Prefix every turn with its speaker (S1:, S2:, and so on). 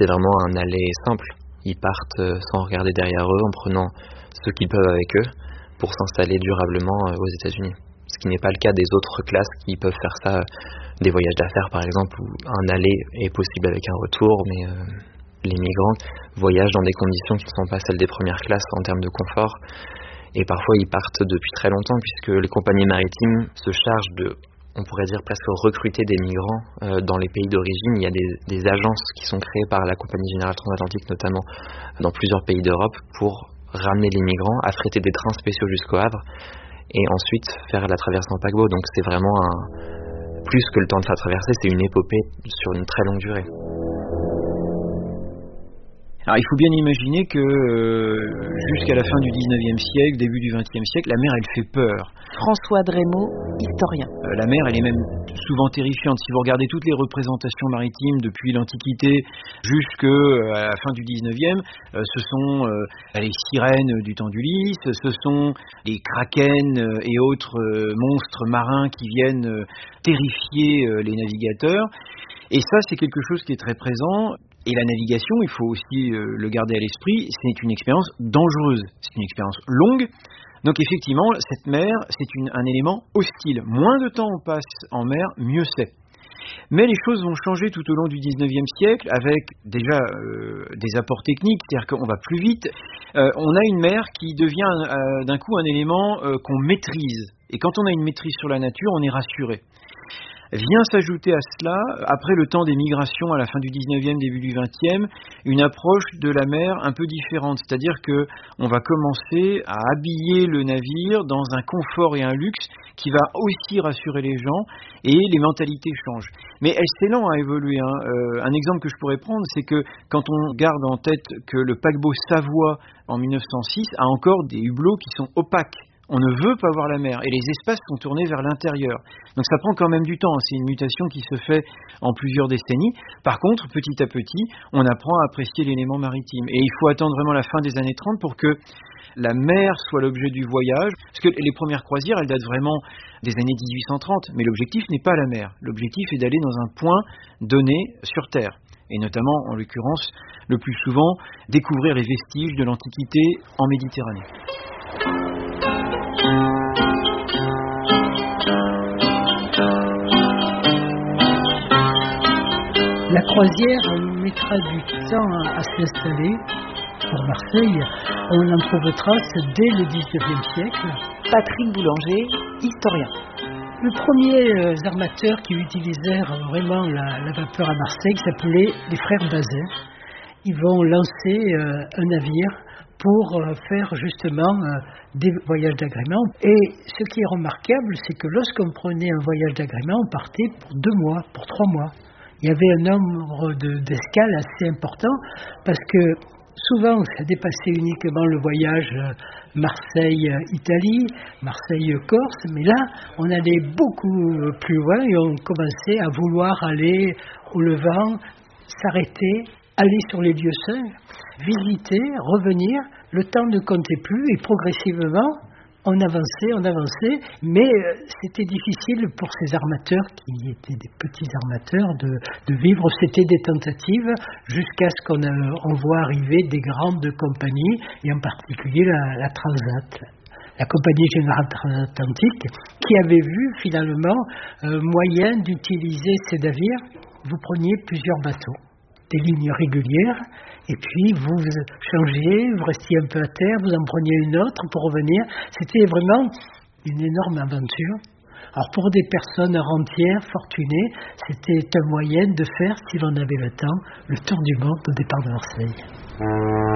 S1: c'est vraiment un aller simple. Ils partent sans regarder derrière eux, en prenant ce qu'ils peuvent avec eux pour s'installer durablement aux États-Unis. Ce qui n'est pas le cas des autres classes qui peuvent faire ça, des voyages d'affaires par exemple, où un aller est possible avec un retour, mais les migrants voyagent dans des conditions qui ne sont pas celles des premières classes en termes de confort. Et parfois ils partent depuis très longtemps, puisque les compagnies maritimes se chargent de, on pourrait dire presque, recruter des migrants dans les pays d'origine. Il y a des agences qui sont créées par la Compagnie Générale Transatlantique, notamment dans plusieurs pays d'Europe, pour ramener les migrants, affréter des trains spéciaux jusqu'au Havre, et ensuite faire la traversée en paquebot. Donc c'est vraiment plus que le temps de la traversée, c'est une épopée sur une très longue durée.
S2: Alors il faut bien imaginer que jusqu'à la fin du 19e siècle, début du 20e siècle, la mer elle fait peur.
S3: François Drémaud, historien.
S2: La mer elle est même souvent terrifiante. Si vous regardez toutes les représentations maritimes depuis l'Antiquité jusqu'à la fin du 19e, ce sont les sirènes du temps d'Ulysse, ce sont les krakens et autres monstres marins qui viennent terrifier les navigateurs. Et ça, c'est quelque chose qui est très présent. Et la navigation, il faut aussi le garder à l'esprit, c'est une expérience dangereuse, c'est une expérience longue. Donc effectivement, cette mer, c'est un élément hostile. Moins de temps on passe en mer, mieux c'est. Mais les choses vont changer tout au long du 19e siècle avec déjà des apports techniques, c'est-à-dire qu'on va plus vite. On a une mer qui devient d'un coup un élément qu'on maîtrise. Et quand on a une maîtrise sur la nature, on est rassuré. Vient s'ajouter à cela, après le temps des migrations à la fin du 19e, début du 20e, une approche de la mer un peu différente. C'est-à-dire qu'on va commencer à habiller le navire dans un confort et un luxe qui va aussi rassurer les gens, et les mentalités changent. Mais c'est lent à évoluer. Un exemple que je pourrais prendre, c'est que quand on garde en tête que le paquebot Savoie en 1906 a encore des hublots qui sont opaques. On ne veut pas voir la mer et les espaces sont tournés vers l'intérieur. Donc ça prend quand même du temps, c'est une mutation qui se fait en plusieurs décennies. Par contre, petit à petit, on apprend à apprécier l'élément maritime. Et il faut attendre vraiment la fin des années 30 pour que la mer soit l'objet du voyage. Parce que les premières croisières, elles datent vraiment des années 1830. Mais l'objectif n'est pas la mer. L'objectif est d'aller dans un point donné sur Terre. Et notamment, en l'occurrence, le plus souvent, découvrir les vestiges de l'Antiquité en Méditerranée.
S4: La croisière mettra du temps à s'installer. Pour Marseille, on en trouve trace dès le 19e siècle.
S3: Patrick Boulanger, historien.
S4: Le premier armateur qui utilisèrent vraiment la vapeur à Marseille s'appelait les frères Bazin. Ils vont lancer un navire pour faire justement des voyages d'agrément. Et ce qui est remarquable, c'est que lorsqu'on prenait un voyage d'agrément, on partait pour 2 mois, pour 3 mois. Il y avait un nombre d'escales assez important parce que souvent ça dépassait uniquement le voyage Marseille-Italie, Marseille-Corse, mais là on allait beaucoup plus loin et on commençait à vouloir aller au Levant, s'arrêter, aller sur les lieux saints, visiter, revenir. Le temps ne comptait plus et progressivement on avançait, mais c'était difficile pour ces armateurs, qui étaient des petits armateurs, de vivre. C'était des tentatives jusqu'à ce qu'on voit arriver des grandes compagnies, et en particulier la Transat. La Compagnie Générale Transatlantique, qui avait vu finalement moyen d'utiliser ces navires. Vous preniez plusieurs bateaux, des lignes régulières, et puis vous changiez, vous restiez un peu à terre, vous en preniez une autre pour revenir. C'était vraiment une énorme aventure. Alors pour des personnes rentières, fortunées, c'était un moyen de faire, si l'on avait le temps, le tour du monde au départ de Marseille.